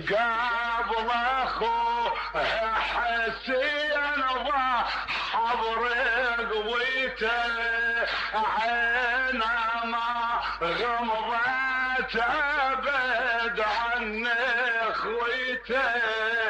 قبل اخوه حسين ضحى برقويته، عينه ما غمضت ابد عن اخويته.